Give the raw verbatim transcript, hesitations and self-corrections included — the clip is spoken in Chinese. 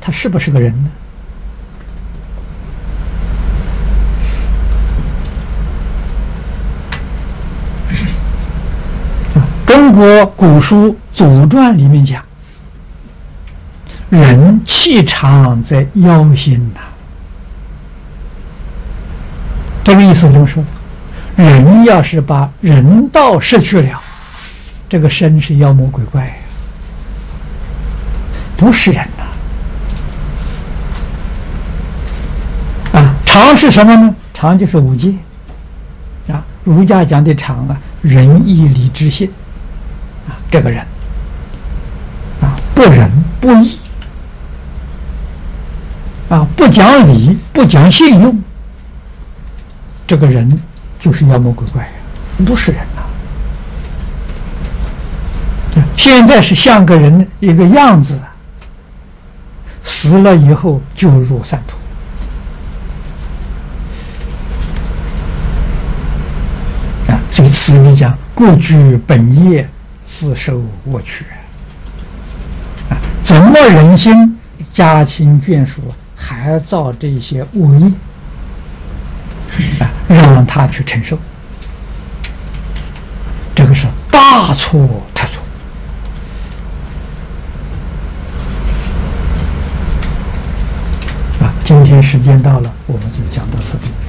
他是不是个人呢？中国古书《左传》里面讲，人气长在腰心呐、啊。这个意思怎么说？人要是把人道失去了，这个身是妖魔鬼怪呀，不是人呐、啊。啊，常是什么呢？常就是五戒啊。儒家讲的常啊，仁义礼智信。啊，这个人啊，不仁不义啊，不讲理，不讲信用，这个人就是妖魔鬼怪，不是人呐、啊。现在是像个人一个样子，死了以后就入三途。啊，所以此里讲，故居本业，自受我取啊！怎么忍心家亲眷属还造这些恶业啊？让他去承受，这个是大错特错啊！今天时间到了，我们就讲到此地。